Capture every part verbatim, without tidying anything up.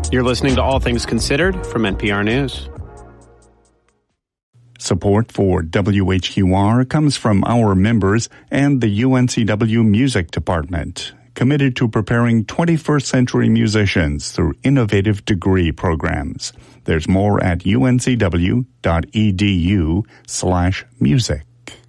You're listening to All Things Considered from N P R News. Support for W H Q R comes from our members and the U N C W Music Department, committed to preparing twenty-first century musicians through innovative degree programs. There's more at uncw.edu slash music.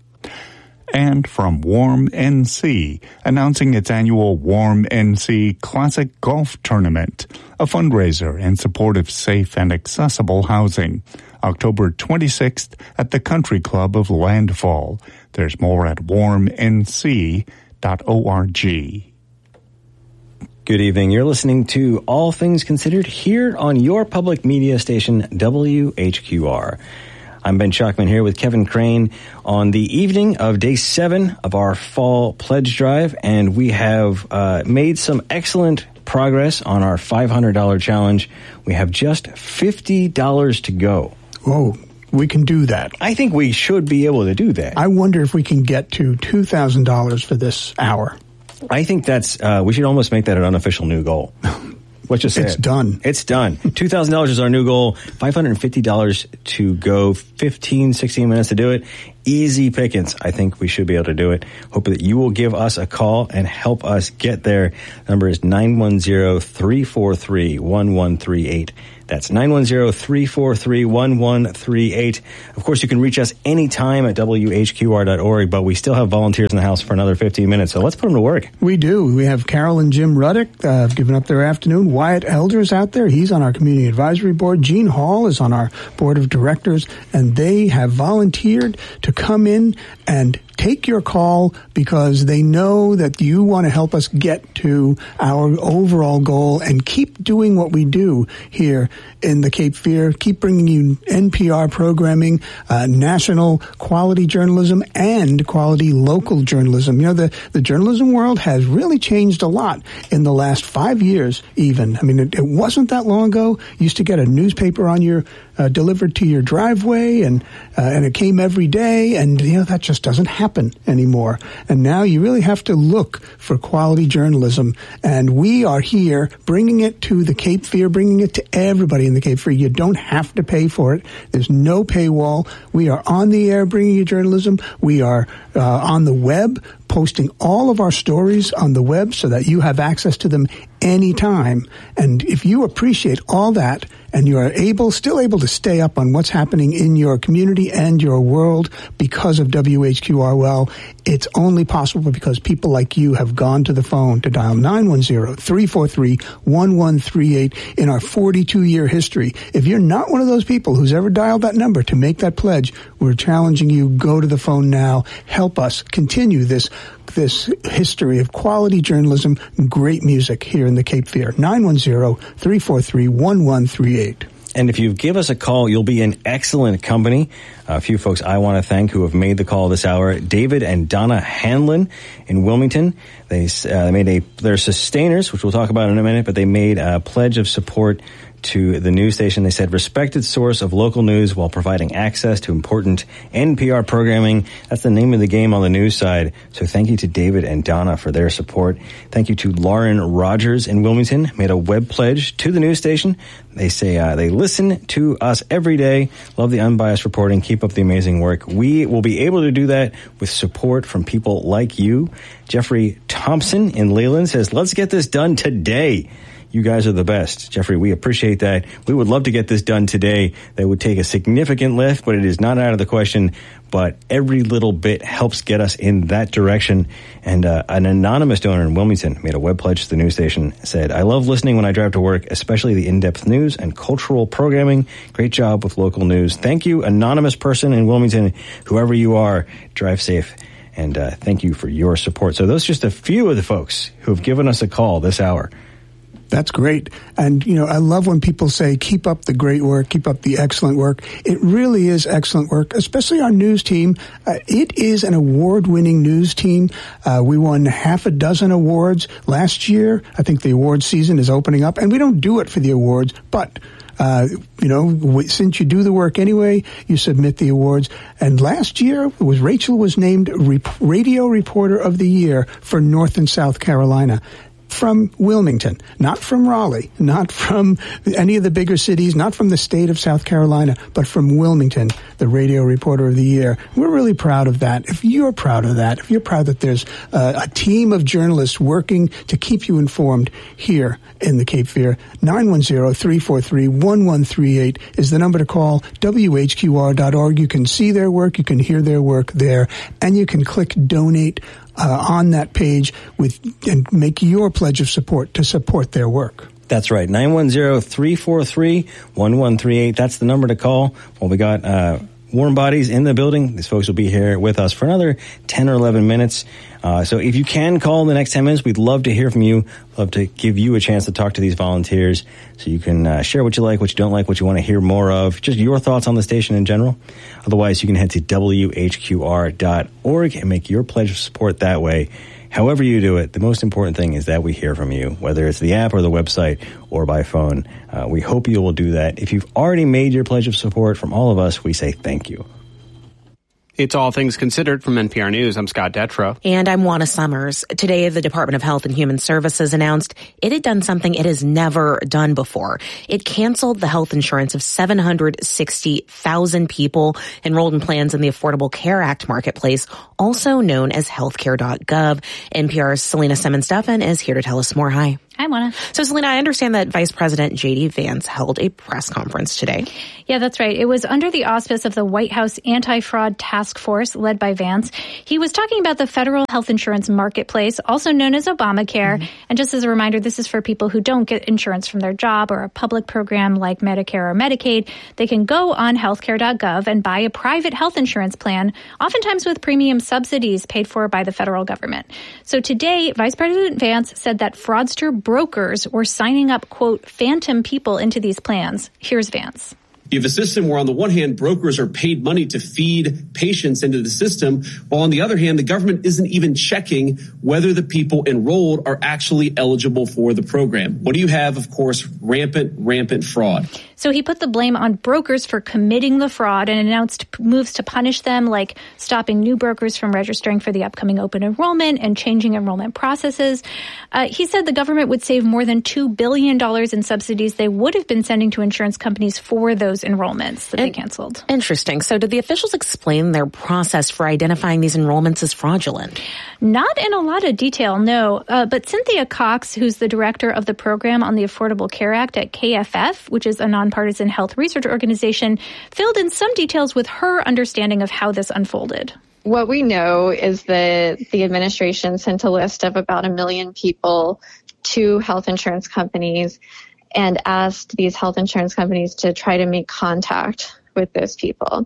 And from Warm N C, announcing its annual Warm N C Classic Golf Tournament, a fundraiser in support of safe and accessible housing. October twenty-sixth at the Country Club of Landfall. There's more at warm n c dot org. Good evening. You're listening to All Things Considered here on your public media station, W H Q R. I'm Ben Schuckman here with Kevin Crane on the evening of day seven of our fall pledge drive, and we have uh, made some excellent progress on our five hundred dollars challenge. We have just fifty dollars to go. Oh, we can do that. I think we should be able to do that. I wonder if we can get to two thousand dollars for this hour. I think that's, uh, we should almost make that an unofficial new goal. Let's just say it's it. done. It's done. two thousand dollars is our new goal. five hundred fifty dollars to go. fifteen, sixteen minutes to do it. Easy pickings. I think we should be able to do it. Hope that you will give us a call and help us get there. Number is nine one zero, three four three, one one three eight. That's nine one zero, three four three, one one three eight. Of course, you can reach us anytime at W H Q R dot org, but we still have volunteers in the house for another fifteen minutes, so let's put them to work. We do. We have Carol and Jim Ruddick uh, giving up their afternoon. Wyatt Elder's out there. He's on our Community Advisory Board. Gene Hall is on our Board of Directors, and they have volunteered to come in and take your call because they know that you want to help us get to our overall goal and keep doing what we do here in the Cape Fear, keep bringing you N P R programming, uh, national quality journalism, and quality local journalism. You know, the, the journalism world has really changed a lot in the last five years even. I mean, it, it wasn't that long ago. You used to get a newspaper on your uh, delivered to your driveway, and uh, and it came every day, and, you know, that just doesn't happen anymore. And now you really have to look for quality journalism, and we are here bringing it to the Cape Fear, bringing it to everybody in the Cape Fear. You don't have to pay for it. There's no paywall. We are on the air bringing you journalism. We are uh, on the web, posting all of our stories on the web so that you have access to them anytime. And if you appreciate all that and you are able, still able to stay up on what's happening in your community and your world because of W H Q R, well, it's only possible because people like you have gone to the phone to dial nine one zero, three four three, one one three eight in our forty-two year history. If you're not one of those people who's ever dialed that number to make that pledge, we're challenging you, go to the phone now. Help us continue this this history of quality journalism, great music here in the Cape Fear. nine one zero, three four three, one one three eight. And if you give us a call, you'll be in excellent company. A few folks I want to thank who have made the call this hour. David and Donna Hanlon in Wilmington. They uh, made a, they're sustainers, which we'll talk about in a minute, but they made a pledge of support to the news station. They said, respected source of local news while providing access to important N P R programming. That's the name of the game on the news side. So thank you to David and Donna for their support. Thank you to Lauren Rogers in Wilmington, made a web pledge to the news station. They say uh, they listen to us every day, love the unbiased reporting, keep up the amazing work. We will be able to do that with support from people like you. Jeffrey Thompson in Leland says, let's get this done today. You guys are the best. Jeffrey, we appreciate that. We would love to get this done today. That would take a significant lift, but it is not out of the question. But every little bit helps get us in that direction. And uh, an anonymous donor in Wilmington made a web pledge to the news station, said, I love listening when I drive to work, especially the in-depth news and cultural programming. Great job with local news. Thank you, anonymous person in Wilmington. Whoever you are, drive safe. And uh, thank you for your support. So those are just a few of the folks who have given us a call this hour. That's great. And, you know, I love when people say, keep up the great work, keep up the excellent work. It really is excellent work, especially our news team. Uh, it is an award-winning news team. Uh, we won half a dozen awards last year. I think the award season is opening up, and we don't do it for the awards, but Uh, you know, w- since you do the work anyway, you submit the awards. And last year, was Rachel was named Re- Radio Reporter of the Year for North and South Carolina. from Wilmington, not from Raleigh, not from any of the bigger cities, not from the state of South Carolina, but from Wilmington, the Radio Reporter of the Year. We're really proud of that. If you're proud of that, if you're proud that there's uh, a team of journalists working to keep you informed here in the Cape Fear, nine one zero, three four three, one one three eight is the number to call, W H Q R dot org. You can see their work, you can hear their work there, and you can click donate uh, on that page with and make your pledge of support to support their work. That's right, nine one zero, three four three, one one three eight. That's the number to call. Well, we got uh, warm bodies in the building. These folks will be here with us for another ten or eleven minutes. Uh, so if you can call in the next ten minutes, we'd love to hear from you. Love to give you a chance to talk to these volunteers so you can uh, share what you like, what you don't like, what you want to hear more of, just your thoughts on the station in general. Otherwise, you can head to W H Q R dot org and make your pledge of support that way. However you do it, the most important thing is that we hear from you, whether it's the app or the website or by phone. Uh, we hope you will do that. If you've already made your pledge of support, from all of us, we say thank you. It's All Things Considered from N P R News. I'm Scott Detrow. And I'm Juana Summers. Today, the Department of Health and Human Services announced it had done something it has never done before. It canceled the health insurance of seven hundred sixty thousand people enrolled in plans in the Affordable Care Act marketplace, also known as healthcare dot gov. N P R's Selena Simmons-Duffin is here to tell us more. Hi. Hi, Juana. So, Selena, I understand that Vice President J D. Vance held a press conference today. Yeah, that's right. It was under the auspice of the White House Anti-Fraud Task Force led by Vance. He was talking about the federal health insurance marketplace, also known as Obamacare. Mm-hmm. And just as a reminder, this is for people who don't get insurance from their job or a public program like Medicare or Medicaid. They can go on healthcare dot gov and buy a private health insurance plan, oftentimes with premium subsidies paid for by the federal government. So today, Vice President Vance said that fraudster brokers were signing up, quote, phantom people into these plans. Here's Vance. You have a system where on the one hand, brokers are paid money to feed patients into the system, while on the other hand, the government isn't even checking whether the people enrolled are actually eligible for the program. What do you have? Of course, rampant, rampant fraud. So he put the blame on brokers for committing the fraud and announced moves to punish them, like stopping new brokers from registering for the upcoming open enrollment and changing enrollment processes. Uh, he said the government would save more than two billion dollars in subsidies they would have been sending to insurance companies for those enrollments that and, they canceled. Interesting. So did the officials explain their process for identifying these enrollments as fraudulent? Not in a lot of detail, no. Uh, but Cynthia Cox, who's the director of the program on the Affordable Care Act at K F F, which is a nonpartisan health research organization, filled in some details with her understanding of how this unfolded. What we know is that the administration sent a list of about a million people to health insurance companies and asked these health insurance companies to try to make contact with those people.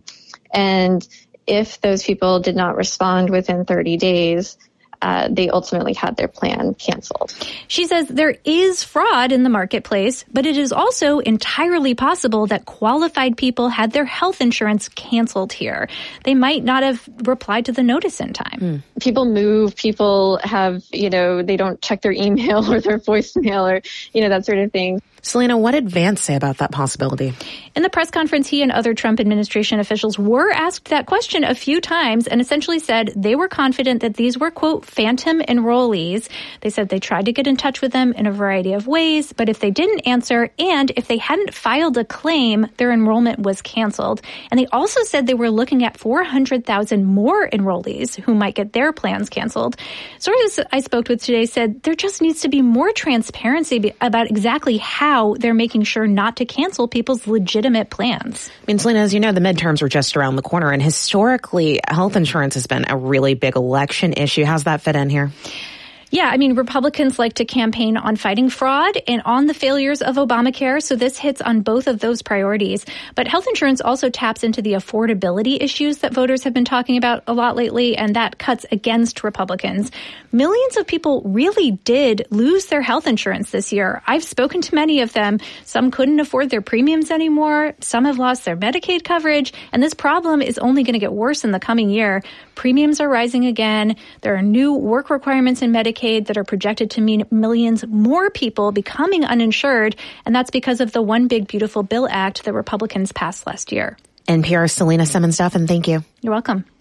And if those people did not respond within thirty days, uh, they ultimately had their plan canceled. She says there is fraud in the marketplace, but it is also entirely possible that qualified people had their health insurance canceled here. They might not have replied to the notice in time. Mm. People move, people have, you know, they don't check their email or their voicemail or, you know, that sort of thing. Selena, what did Vance say about that possibility? In the press conference, he and other Trump administration officials were asked that question a few times and essentially said they were confident that these were, quote, phantom enrollees. They said they tried to get in touch with them in a variety of ways, but if they didn't answer and if they hadn't filed a claim, their enrollment was canceled. And they also said they were looking at four hundred thousand more enrollees who might get their plans canceled. Sources I spoke with today said there just needs to be more transparency about exactly how they're making sure not to cancel people's legitimate plans. I mean, Selena, as you know, the midterms are just around the corner, and historically, health insurance has been a really big election issue. How's that fit in here? Yeah, I mean, Republicans like to campaign on fighting fraud and on the failures of Obamacare, so this hits on both of those priorities. But health insurance also taps into the affordability issues that voters have been talking about a lot lately, and that cuts against Republicans. Millions of people really did lose their health insurance this year. I've spoken to many of them. Some couldn't afford their premiums anymore. Some have lost their Medicaid coverage, and this problem is only going to get worse in the coming year. Premiums are rising again. There are new work requirements in Medicaid that are projected to mean millions more people becoming uninsured, and that's because of the One Big Beautiful Bill Act that Republicans passed last year. N P R's Selena Simmons-Duffin, thank you. You're welcome.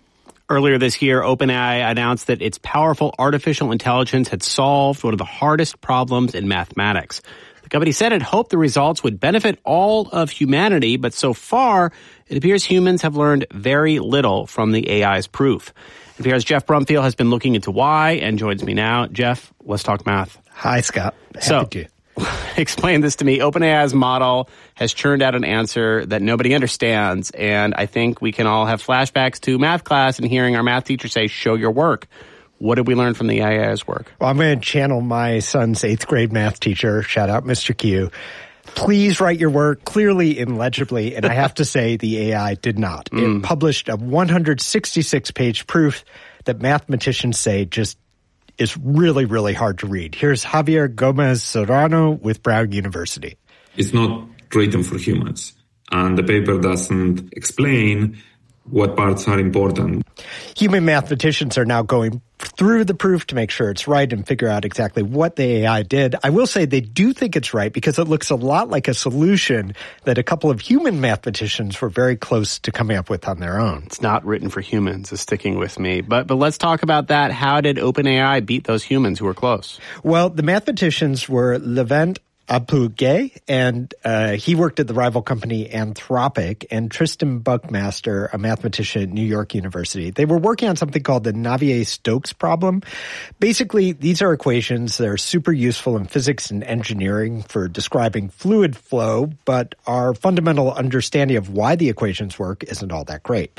Earlier this year, OpenAI announced that its powerful artificial intelligence had solved one of the hardest problems in mathematics. The company said it hoped the results would benefit all of humanity, but so far, it appears humans have learned very little from the A I's proof. N P R's Jeff Brumfield has been looking into why and joins me now. Jeff, let's talk math. Hi, Scott. Happy so, to. Explain this to me. OpenAI's model has churned out an answer that nobody understands, and I think we can all have flashbacks to math class and hearing our math teacher say, show your work. What did we learn from the A I's work? Well, I'm going to channel my son's eighth grade math teacher. Shout out, Mister Q. Please write your work clearly and legibly, and I have to say the A I did not. Mm. It published a one hundred sixty-six page proof that mathematicians say just is really, really hard to read. Here's Javier Gomez Serrano with Brown University. It's not written for humans, and the paper doesn't explain what parts are important. Human mathematicians are now going through the proof to make sure it's right and figure out exactly what the A I did. I will say they do think it's right because it looks a lot like a solution that a couple of human mathematicians were very close to coming up with on their own. It's not written for humans is sticking with me. But but let's talk about that. How did OpenAI beat those humans who were close? Well, the mathematicians were Levent Apu-Gay, and uh, he worked at the rival company Anthropic, and Tristan Buckmaster, a mathematician at New York University. They were working on something called the Navier-Stokes problem. Basically, these are equations that are super useful in physics and engineering for describing fluid flow, but our fundamental understanding of why the equations work isn't all that great.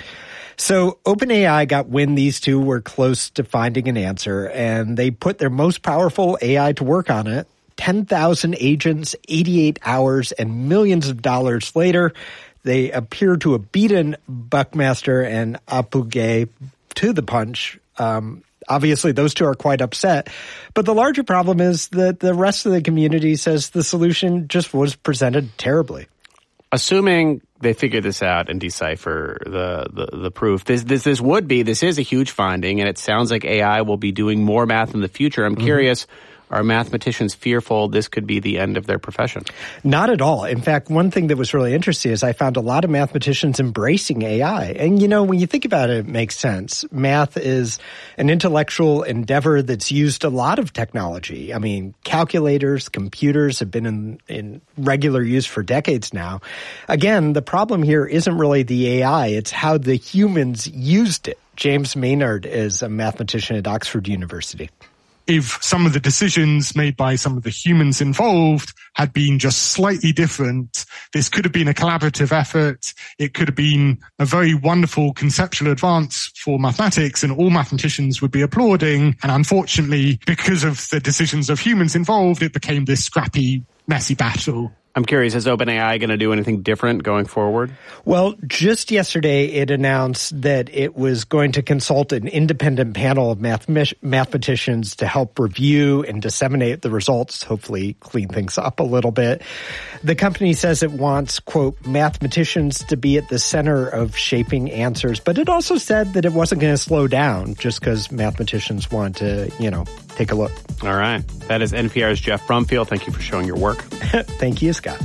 So OpenAI got wind these two were close to finding an answer, and they put their most powerful A I to work on it. ten thousand agents, eighty-eight hours, and millions of dollars later, they appear to have beaten Buckmaster and Apu-Gay to the punch. Um, obviously, those two are quite upset. But the larger problem is that the rest of the community says the solution just was presented terribly. Assuming they figure this out and decipher the, the, the proof, this, this this would be, this is a huge finding, and it sounds like A I will be doing more math in the future. I'm mm-hmm. curious, are mathematicians fearful this could be the end of their profession? Not at all. In fact, one thing that was really interesting is I found a lot of mathematicians embracing A I. And, you know, when you think about it, it makes sense. Math is an intellectual endeavor that's used a lot of technology. I mean, calculators, computers have been in, in regular use for decades now. Again, the problem here isn't really the A I. It's how the humans used it. James Maynard is a mathematician at Oxford University. If some of the decisions made by some of the humans involved had been just slightly different, this could have been a collaborative effort. It could have been a very wonderful conceptual advance for mathematics, and all mathematicians would be applauding. And unfortunately, because of the decisions of humans involved, it became this scrappy, messy battle. I'm curious, is OpenAI going to do anything different going forward? Well, just yesterday it announced that it was going to consult an independent panel of math- mathematicians to help review and disseminate the results, hopefully clean things up a little bit. The company says it wants, quote, mathematicians to be at the center of shaping answers, but it also said that it wasn't going to slow down just because mathematicians want to, you know, take a look. All right. That is N P R's Jeff Brumfield. Thank you for showing your work. Thank you, Scott.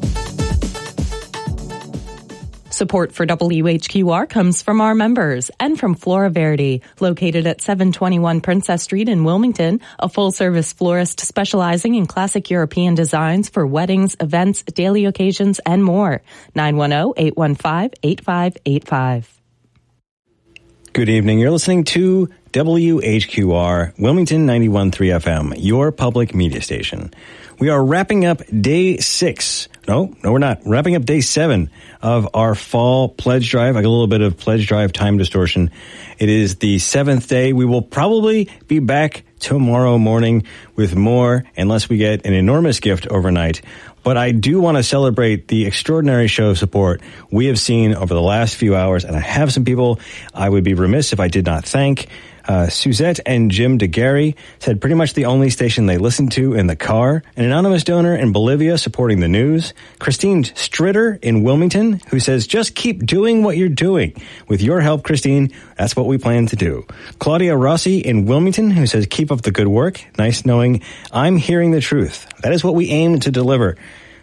Support for W H Q R comes from our members and from Flora Verde, located at seven twenty-one Princess Street in Wilmington, a full-service florist specializing in classic European designs for weddings, events, daily occasions, and more. nine one zero, eight one five, eight five eight five. Good evening. You're listening to W H Q R, Wilmington ninety-one point three F M, your public media station. We are wrapping up day six. No, no, we're not. Wrapping up day seven of our fall pledge drive. I got a little bit of pledge drive time distortion. It is the seventh day. We will probably be back tomorrow morning with more, unless we get an enormous gift overnight. But I do want to celebrate the extraordinary show of support we have seen over the last few hours. And I have some people I would be remiss if I did not thank. Uh, Suzette and Jim DeGarry said pretty much the only station they listen to in the car. An anonymous donor in Bolivia supporting the news. Christine Stritter in Wilmington, who says, just keep doing what you're doing. With your help, Christine, that's what we plan to do. Claudia Rossi in Wilmington, who says, keep up the good work. Nice knowing I'm hearing the truth. That is what we aim to deliver.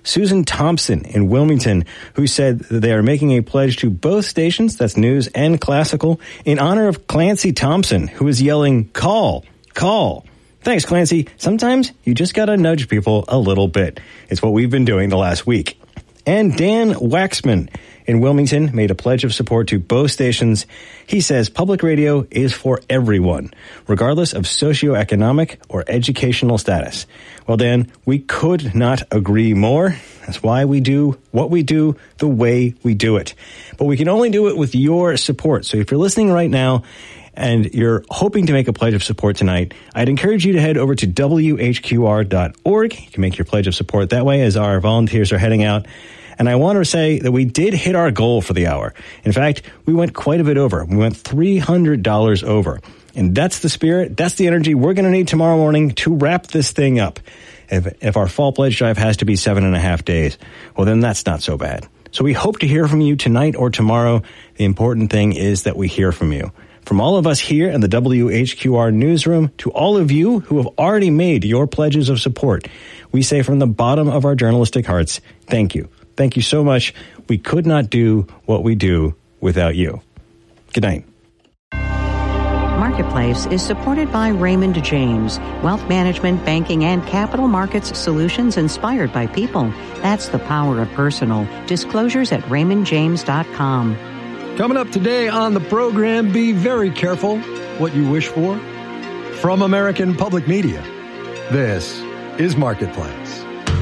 Susan Thompson in Wilmington, who said that they are making a pledge to both stations, that's news and classical, in honor of Clancy Thompson, who is yelling, call, call. Thanks, Clancy. Sometimes you just gotta nudge people a little bit. It's what we've been doing the last week. And Dan Waxman in Wilmington made a pledge of support to both stations. He says public radio is for everyone, regardless of socioeconomic or educational status. Well, Dan, we could not agree more. That's why we do what we do the way we do it. But we can only do it with your support. So if you're listening right now and you're hoping to make a pledge of support tonight, I'd encourage you to head over to W H Q R dot org. You can make your pledge of support that way as our volunteers are heading out. And I want to say that we did hit our goal for the hour. In fact, we went quite a bit over. We went three hundred dollars over. And that's the spirit, that's the energy we're going to need tomorrow morning to wrap this thing up. If, if our fall pledge drive has to be seven and a half days, well, then that's not so bad. So we hope to hear from you tonight or tomorrow. The important thing is that we hear from you. From all of us here in the W H Q R newsroom to all of you who have already made your pledges of support, we say from the bottom of our journalistic hearts, thank you. Thank you so much. We could not do what we do without you. Good night. Marketplace is supported by Raymond James, wealth management, banking, and capital markets solutions inspired by people. That's the power of personal. Disclosures at raymond james dot com. Coming up today on the program, be very careful what you wish for. From American Public Media, this is Marketplace.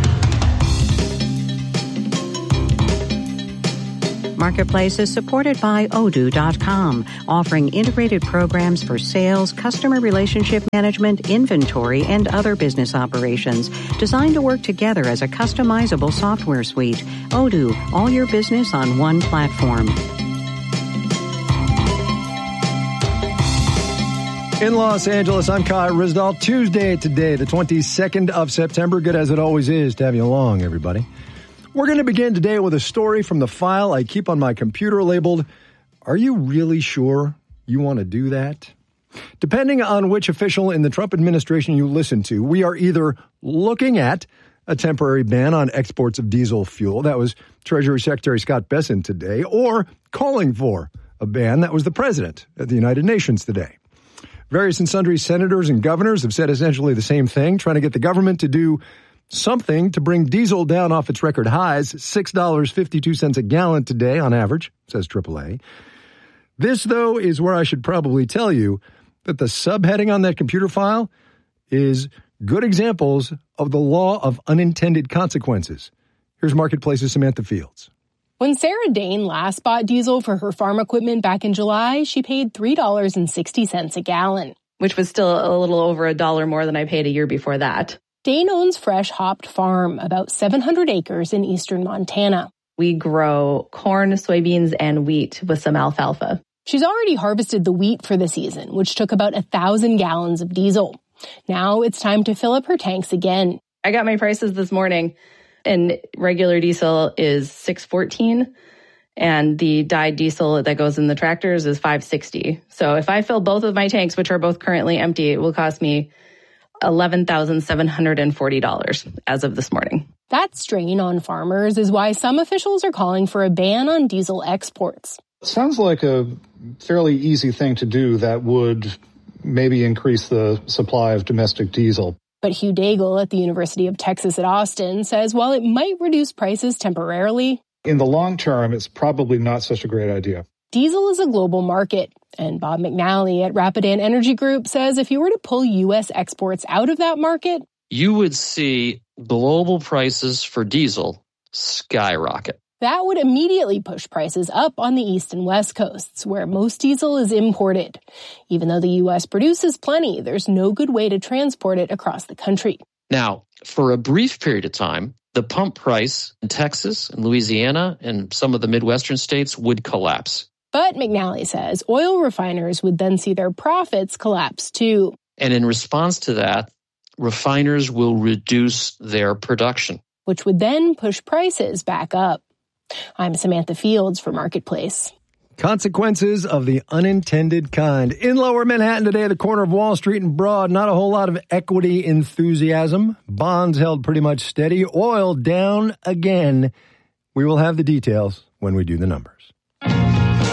Marketplace is supported by Odoo dot com, offering integrated programs for sales, customer relationship management, inventory, and other business operations, designed to work together as a customizable software suite. Odoo, all your business on one platform. In Los Angeles, I'm Kai Risdall. Tuesday today, the twenty-second of September. Good as it always is to have you along, everybody. We're going to begin today with a story from the file I keep on my computer labeled, "Are you really sure you want to do that?" Depending on which official in the Trump administration you listen to, we are either looking at a temporary ban on exports of diesel fuel, that was Treasury Secretary Scott Bessent today, or calling for a ban, that was the president at the United Nations today. Various and sundry senators and governors have said essentially the same thing, trying to get the government to do something to bring diesel down off its record highs, six dollars and fifty-two cents a gallon today on average, says triple A. This, though, is where I should probably tell you that the subheading on that computer file is good examples of the law of unintended consequences. Here's Marketplace's Samantha Fields. When Sarah Dane last bought diesel for her farm equipment back in July, she paid three dollars and sixty cents a gallon. Which was still a little over a dollar more than I paid a year before that. Dane owns Fresh Hopped Farm, about seven hundred acres in eastern Montana. We grow corn, soybeans, and wheat with some alfalfa. She's already harvested the wheat for the season, which took about a thousand gallons of diesel. Now it's time to fill up her tanks again. I got my prices this morning, and regular diesel is six fourteen, and the dyed diesel that goes in the tractors is five sixty. So if I fill both of my tanks, which are both currently empty, it will cost me eleven thousand seven hundred forty dollars as of this morning. That strain on farmers is why some officials are calling for a ban on diesel exports. Sounds like a fairly easy thing to do that would maybe increase the supply of domestic diesel. But Hugh Daigle at the University of Texas at Austin says while it might reduce prices temporarily, in the long term, it's probably not such a great idea. Diesel is a global market, and Bob McNally at Rapidan Energy Group says if you were to pull U S exports out of that market, you would see global prices for diesel skyrocket. That would immediately push prices up on the East and West Coasts, where most diesel is imported. Even though the U S produces plenty, there's no good way to transport it across the country. Now, for a brief period of time, the pump price in Texas and Louisiana and some of the Midwestern states would collapse. But McNally says oil refiners would then see their profits collapse too. And in response to that, refiners will reduce their production, which would then push prices back up. I'm Samantha Fields for Marketplace. Consequences of the unintended kind. In Lower Manhattan today, at the corner of Wall Street and Broad, not a whole lot of equity enthusiasm. Bonds held pretty much steady. Oil down again. We will have the details when we do the numbers.